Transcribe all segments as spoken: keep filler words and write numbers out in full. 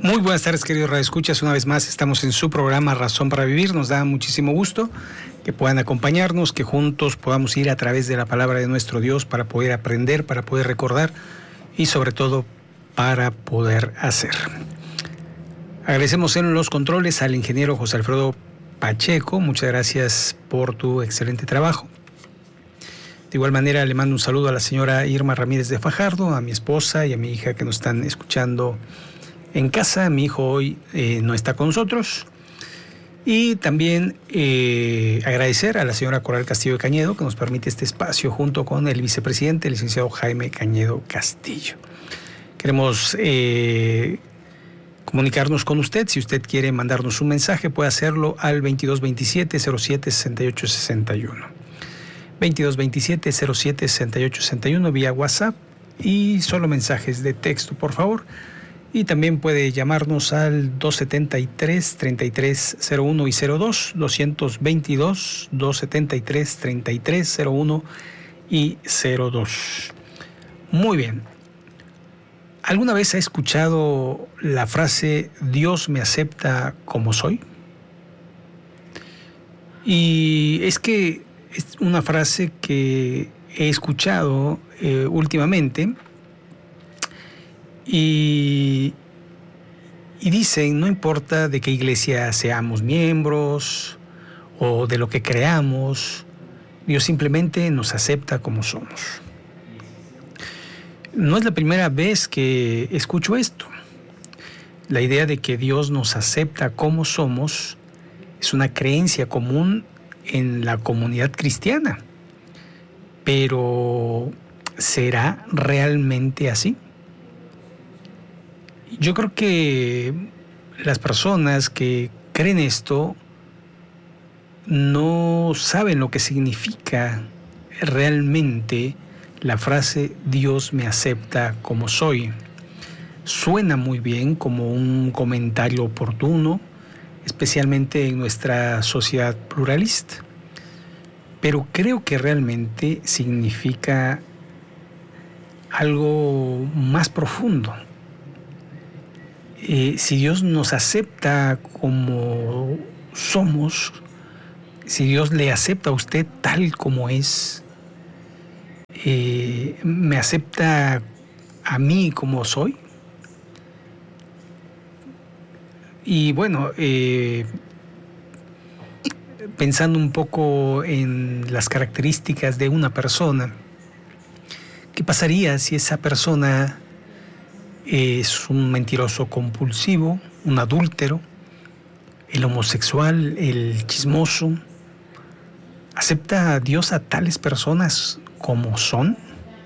Muy buenas tardes, queridos radioescuchas. Una vez más estamos en su programa Razón para Vivir. Nos da muchísimo gusto que puedan acompañarnos, que juntos podamos ir a través de la palabra de nuestro Dios para poder aprender, para poder recordar y sobre todo para poder hacer. Agradecemos en los controles al ingeniero José Alfredo Pacheco. Muchas gracias por tu excelente trabajo. De igual manera le mando un saludo a la señora Irma Ramírez de Fajardo, a mi esposa y a mi hija que nos están escuchando en casa. Mi hijo hoy eh, no está con nosotros. Y también eh, agradecer a la señora Coral Castillo de Cañedo, que nos permite este espacio junto con el vicepresidente, el licenciado Jaime Cañedo Castillo. Queremos eh, comunicarnos con usted. Si usted quiere mandarnos un mensaje, puede hacerlo al veintidós veintisiete cero siete sesenta y ocho sesenta y uno. veintidós veintisiete cero siete sesenta y ocho sesenta y uno vía WhatsApp y solo mensajes de texto, por favor. Y también puede llamarnos al dos setenta y tres, treinta y tres cero uno y cero dos, dos veintidós, dos setenta y tres, treinta y tres cero uno y cero dos. Muy bien. ¿Alguna vez ha escuchado la frase Dios me acepta como soy? Y es que es una frase que he escuchado eh, últimamente. Y, y dicen, no importa de qué iglesia seamos miembros o de lo que creamos, Dios simplemente nos acepta como somos. No es la primera vez que escucho esto. La idea de que Dios nos acepta como somos es una creencia común en la comunidad cristiana. Pero, ¿será realmente así? Yo creo que las personas que creen esto no saben lo que significa realmente la frase Dios me acepta como soy. Suena muy bien como un comentario oportuno, especialmente en nuestra sociedad pluralista, pero creo que realmente significa algo más profundo. Eh, si Dios nos acepta como somos, si Dios le acepta a usted tal como es, eh, me acepta a mí como soy. Y bueno, eh, pensando un poco en las características de una persona, ¿qué pasaría si esa persona es un mentiroso compulsivo, un adúltero, el homosexual, el chismoso? ¿Acepta a Dios a tales personas como son?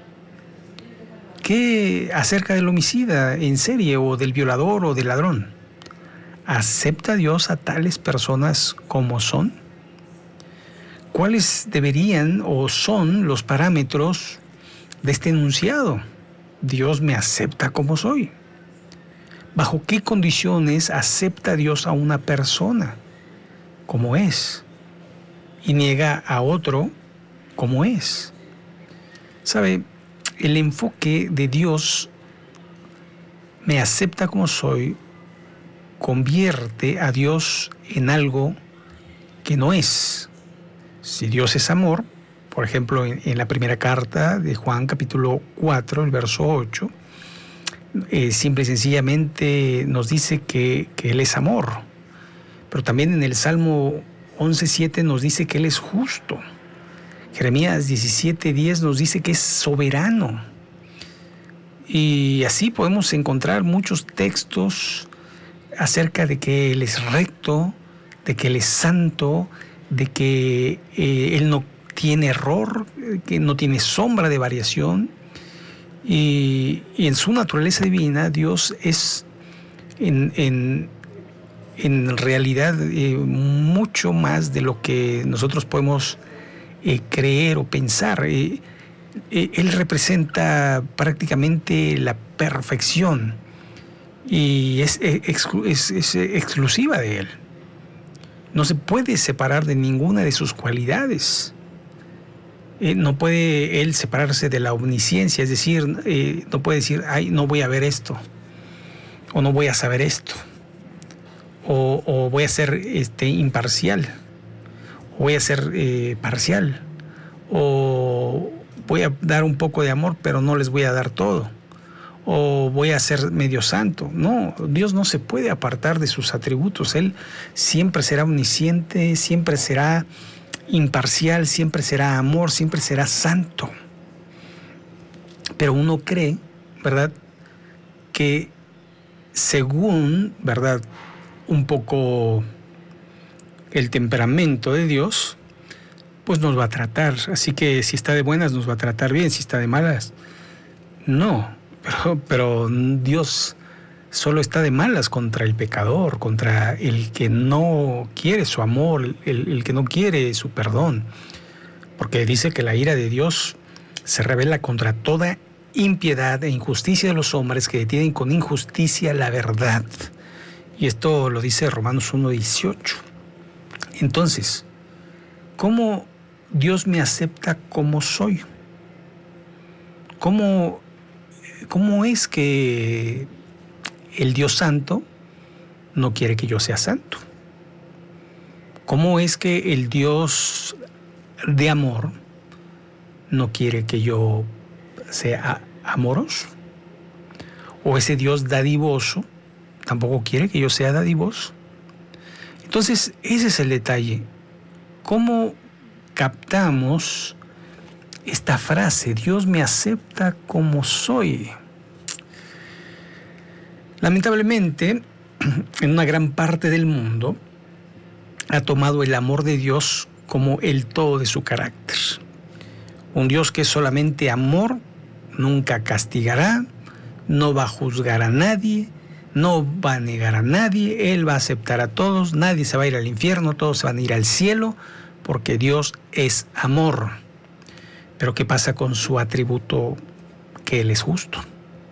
¿Qué acerca del homicida en serie o del violador o del ladrón? ¿Acepta a Dios a tales personas como son? ¿Cuáles deberían o son los parámetros de este enunciado? Dios me acepta como soy. ¿Bajo qué condiciones acepta Dios a una persona como es y niega a otro como es? ¿Sabe? El enfoque de Dios me acepta como soy convierte a Dios en algo que no es. Si Dios es amor, por ejemplo, en, en la primera carta de Juan, capítulo cuatro, el verso ocho, eh, simple y sencillamente nos dice que, que Él es amor. Pero también en el Salmo once siete nos dice que Él es justo. Jeremías diecisiete diez nos dice que es soberano. Y así podemos encontrar muchos textos acerca de que Él es recto, de que Él es santo, de que eh, Él no tiene error, que no tiene sombra de variación, y, y en su naturaleza divina Dios es en, en, en realidad eh, mucho más de lo que nosotros podemos eh, creer o pensar. Eh, eh, él representa prácticamente la perfección y es, exclu- es, es exclusiva de Él. No se puede separar de ninguna de sus cualidades. Eh, no puede Él separarse de la omnisciencia, es decir, eh, no puede decir, ay, no voy a ver esto. o no voy a saber esto, o, o voy a ser este, imparcial, o voy a ser eh, parcial, o voy a dar un poco de amor, pero no les voy a dar todo, o voy a ser medio santo. No, Dios no se puede apartar de sus atributos. Él siempre será omnisciente, siempre será imparcial, siempre será amor, siempre será santo. Pero uno cree, ¿verdad?, que según, ¿verdad?, un poco el temperamento de Dios, pues nos va a tratar. Así que si está de buenas nos va a tratar bien, si está de malas, no. Pero, pero Dios solo está de malas contra el pecador, contra el que no quiere su amor, el, el que no quiere su perdón. Porque dice que la ira de Dios se revela contra toda impiedad e injusticia de los hombres que detienen con injusticia la verdad. Y esto lo dice Romanos uno dieciocho. Entonces, ¿cómo Dios me acepta como soy? ¿Cómo, cómo es que el Dios santo no quiere que yo sea santo? ¿Cómo es que el Dios de amor no quiere que yo sea amoroso? ¿O ese Dios dadivoso tampoco quiere que yo sea dadivoso? Entonces, ese es el detalle. ¿Cómo captamos esta frase, Dios me acepta como soy? Lamentablemente, en una gran parte del mundo, ha tomado el amor de Dios como el todo de su carácter. Un Dios que es solamente amor, nunca castigará, no va a juzgar a nadie, no va a negar a nadie, Él va a aceptar a todos, nadie se va a ir al infierno, todos se van a ir al cielo, porque Dios es amor. Pero ¿qué pasa con su atributo que Él es justo?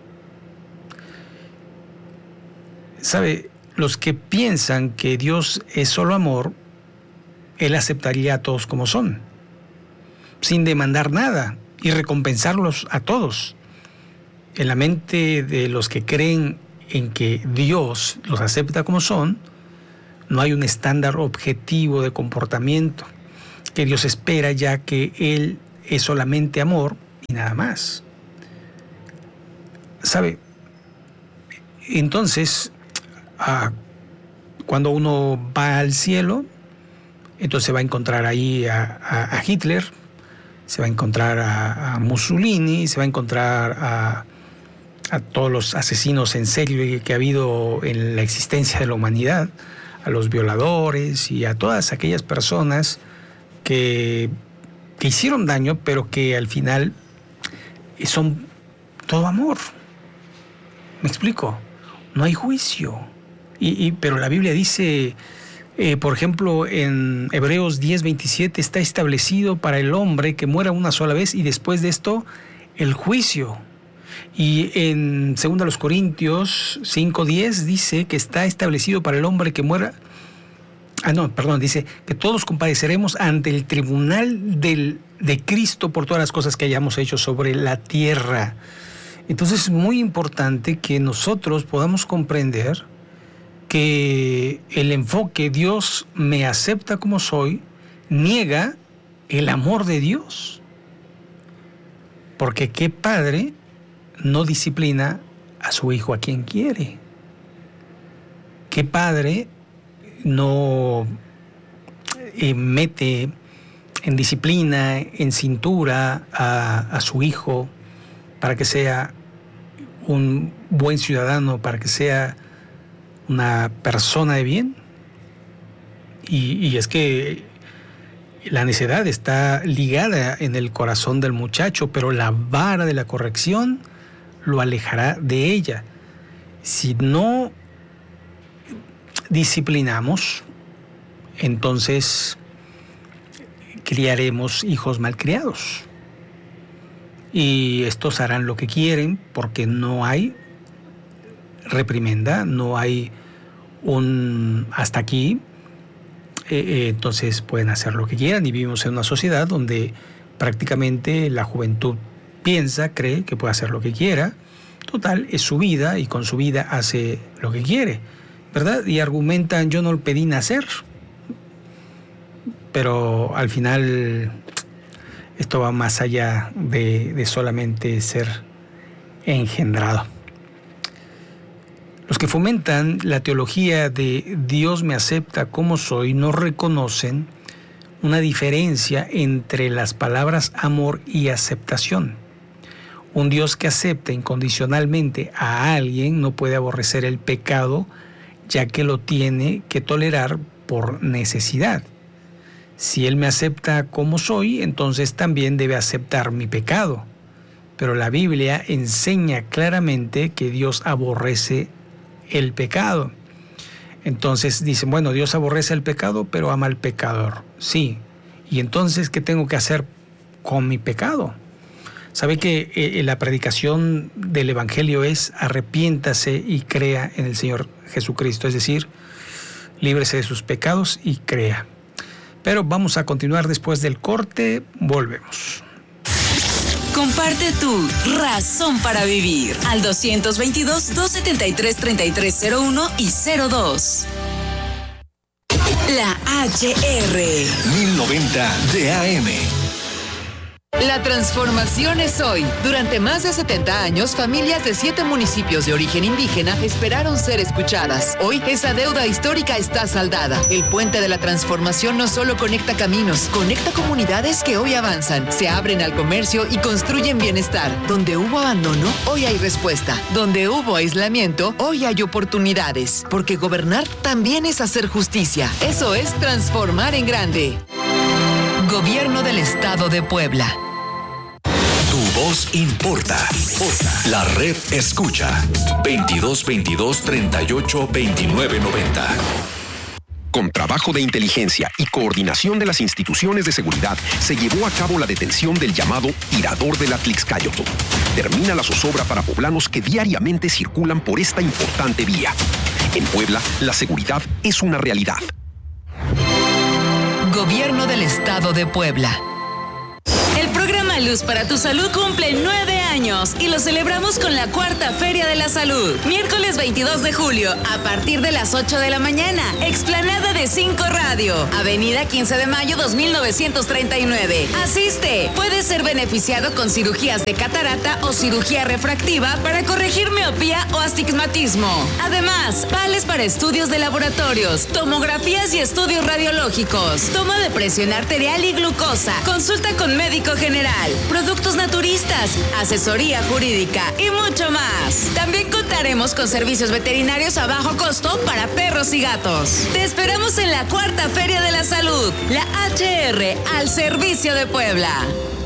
¿Sabe? Los que piensan que Dios es solo amor, Él aceptaría a todos como son, sin demandar nada y recompensarlos a todos. En la mente de los que creen en que Dios los acepta como son, no hay un estándar objetivo de comportamiento que Dios espera, ya que Él es solamente amor y nada más. ¿Sabe? Entonces, ah, cuando uno va al cielo, entonces va a encontrar ahí a, a, a Hitler, se va a encontrar a, a Mussolini, se va a encontrar a, a todos los asesinos en serie que ha habido en la existencia de la humanidad, a los violadores y a todas aquellas personas que, que hicieron daño, pero que al final son todo amor. ¿Me explico? No hay juicio. Y, y, pero la Biblia dice, eh, por ejemplo, en Hebreos diez veintisiete, está establecido para el hombre que muera una sola vez y después de esto el juicio. Y en segunda Corintios cinco diez dice que está establecido para el hombre que muera, ah no, perdón, dice que todos compareceremos ante el tribunal del, de Cristo por todas las cosas que hayamos hecho sobre la tierra. Entonces es muy importante que nosotros podamos comprender que el enfoque Dios me acepta como soy niega el amor de Dios. Porque qué padre no disciplina a su hijo a quien quiere. ¿Qué padre no eh, mete en disciplina, en cintura a, a su hijo para que sea un buen ciudadano, para que sea una persona de bien? Y, y es que la necedad está ligada en el corazón del muchacho, pero la vara de la corrección lo alejará de ella. Si no disciplinamos, entonces criaremos hijos malcriados. Y estos harán lo que quieren porque no hay reprimenda, no hay un hasta aquí. Eh, eh, entonces pueden hacer lo que quieran y vivimos en una sociedad donde prácticamente la juventud piensa, cree que puede hacer lo que quiera Total, es su vida y con su vida hace lo que quiere, ¿verdad? Y argumentan, yo no le pedí nacer, pero al final esto va más allá de, de solamente ser engendrado. Los que fomentan la teología de Dios me acepta como soy no reconocen una diferencia entre las palabras amor y aceptación. Un Dios que acepta incondicionalmente a alguien no puede aborrecer el pecado, ya que lo tiene que tolerar por necesidad. Si Él me acepta como soy, entonces también debe aceptar mi pecado. Pero la Biblia enseña claramente que Dios aborrece el pecado. Entonces dicen, bueno, Dios aborrece el pecado, pero ama al pecador. Sí. ¿Y entonces qué tengo que hacer con mi pecado? ¿Sabe que eh, la predicación del Evangelio es arrepiéntase y crea en el Señor Jesucristo? Es decir, líbrese de sus pecados y crea. Pero vamos a continuar después del corte. Volvemos. Comparte tu razón para vivir al dos veintidós, doscientos setenta y tres, treinta y tres cero uno y cero dos. La H R mil noventa de A M. La transformación es hoy. Durante más de setenta años, familias de siete municipios de origen indígena esperaron ser escuchadas. Hoy, esa deuda histórica está saldada. El Puente de la Transformación no solo conecta caminos, conecta comunidades que hoy avanzan, se abren al comercio y construyen bienestar. Donde hubo abandono, hoy hay respuesta. Donde hubo aislamiento, hoy hay oportunidades. Porque gobernar también es hacer justicia. Eso es transformar en grande. Gobierno del Estado de Puebla. Tu voz importa. importa. La red escucha. veintidós veintidós, treinta y ocho, veintinueve noventa. Con trabajo de inteligencia y coordinación de las instituciones de seguridad, se llevó a cabo la detención del llamado tirador de la Tlixcayoto. Termina la zozobra para poblanos que diariamente circulan por esta importante vía. En Puebla, la seguridad es una realidad. Gobierno del Estado de Puebla. El programa Luz para tu Salud cumple nueve años y lo celebramos con la cuarta Feria de la Salud. Miércoles veintidós de julio, a partir de las ocho de la mañana, explanada de cinco Radio, Avenida quince de mayo dos mil novecientos treinta y nueve. Asiste, puedes ser beneficiado con cirugías de catarata o cirugía refractiva para corregir miopía o astigmatismo. Además, vales para estudios de laboratorios, tomografías y estudios radiológicos, toma de presión arterial y glucosa, consulta con médico general, productos naturistas, asesoría jurídica y mucho más. También contaremos con servicios veterinarios a bajo costo para perros y gatos. Te esperamos en la cuarta Feria de la Salud, la H R al servicio de Puebla.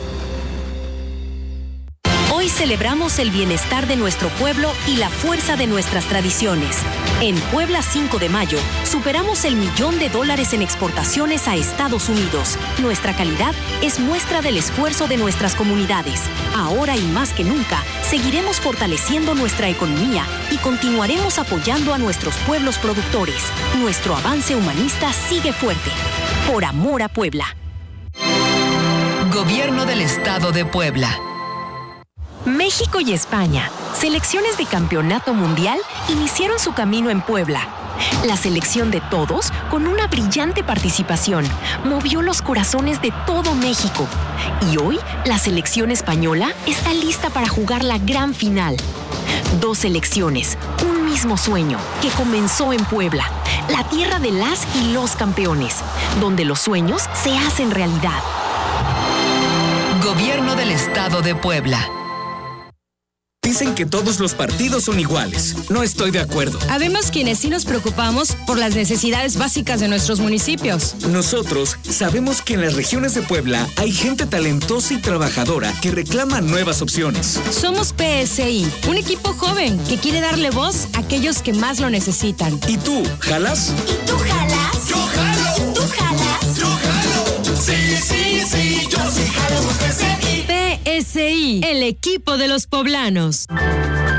Hoy celebramos el bienestar de nuestro pueblo y la fuerza de nuestras tradiciones. En Puebla cinco de mayo, superamos el millón de dólares en exportaciones a Estados Unidos. Nuestra calidad es muestra del esfuerzo de nuestras comunidades. Ahora y más que nunca, seguiremos fortaleciendo nuestra economía y continuaremos apoyando a nuestros pueblos productores. Nuestro avance humanista sigue fuerte. Por amor a Puebla. Gobierno del Estado de Puebla. México y España, selecciones de campeonato mundial, iniciaron su camino en Puebla. La selección de todos, con una brillante participación, movió los corazones de todo México. Y hoy, la selección española está lista para jugar la gran final. Dos selecciones, un mismo sueño, que comenzó en Puebla, la tierra de las y los campeones, donde los sueños se hacen realidad. Gobierno del Estado de Puebla. Dicen que todos los partidos son iguales. No estoy de acuerdo. Habemos quienes sí nos preocupamos por las necesidades básicas de nuestros municipios. Nosotros sabemos que en las regiones de Puebla hay gente talentosa y trabajadora que reclama nuevas opciones. Somos P S I, un equipo joven que quiere darle voz a aquellos que más lo necesitan. ¿Y tú, jalas? ¿Y tú jalas? ¡Yo jalo! ¿Tú jalas? ¡Yo jalo! Sí, sí, sí, yo sí jalo con P S I. P S I, el equipo de los poblanos.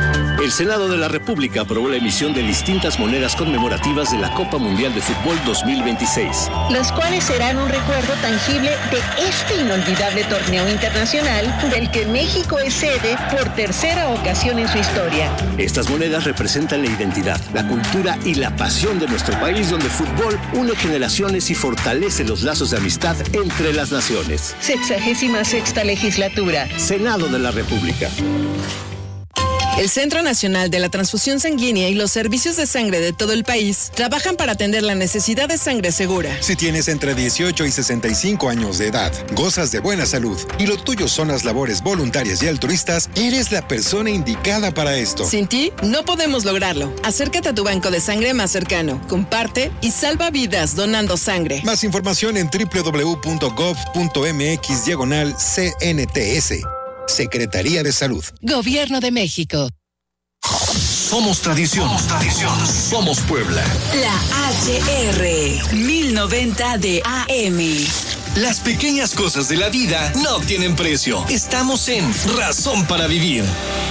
El Senado de la República aprobó la emisión de distintas monedas conmemorativas de la Copa Mundial de Fútbol dos mil veintiséis. Las cuales serán un recuerdo tangible de este inolvidable torneo internacional del que México es sede por tercera ocasión en su historia. Estas monedas representan la identidad, la cultura y la pasión de nuestro país, donde el fútbol une generaciones y fortalece los lazos de amistad entre las naciones. Sexagésima sexta legislatura. Senado de la República. El Centro Nacional de la Transfusión Sanguínea y los servicios de sangre de todo el país trabajan para atender la necesidad de sangre segura. Si tienes entre dieciocho y sesenta y cinco años de edad, gozas de buena salud y lo tuyo son las labores voluntarias y altruistas, eres la persona indicada para esto. Sin ti, no podemos lograrlo. Acércate a tu banco de sangre más cercano, comparte y salva vidas donando sangre. Más información en doble u doble u doble u punto gov punto m x diagonal C N T S. Secretaría de Salud. Gobierno de México. Somos tradición. Somos tradición. Somos Puebla. La H R mil noventa de A M. Las pequeñas cosas de la vida no tienen precio. Estamos en Razón para Vivir.